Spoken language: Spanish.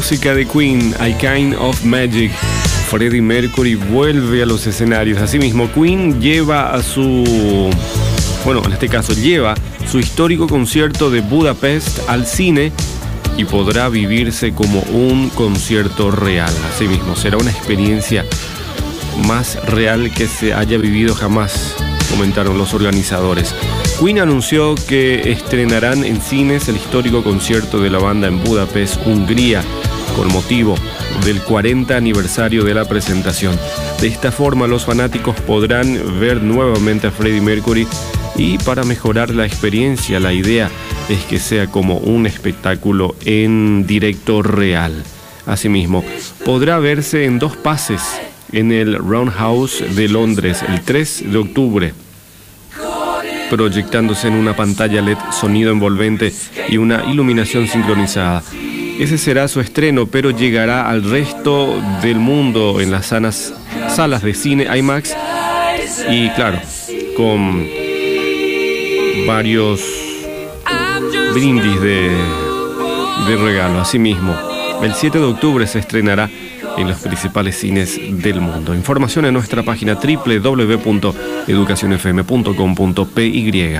música de Queen, A Kind of Magic. Freddie Mercury vuelve a los escenarios. Asimismo, Queen lleva su histórico concierto de Budapest al cine y podrá vivirse como un concierto real. Asimismo, será una experiencia más real que se haya vivido jamás, comentaron los organizadores. Queen anunció que estrenarán en cines el histórico concierto de la banda en Budapest, Hungría, con motivo del 40 aniversario de la presentación. De esta forma, los fanáticos podrán ver nuevamente a Freddie Mercury y para mejorar la experiencia, la idea es que sea como un espectáculo en directo real. Asimismo, podrá verse en 2 pases en el Roundhouse de Londres el 3 de octubre, proyectándose en una pantalla LED, sonido envolvente y una iluminación sincronizada. Ese será su estreno, pero llegará al resto del mundo en las salas de cine IMAX y, claro, con varios brindis de regalo. Asimismo, el 7 de octubre se estrenará en los principales cines del mundo. Información en nuestra página www.educacionfm.com.py.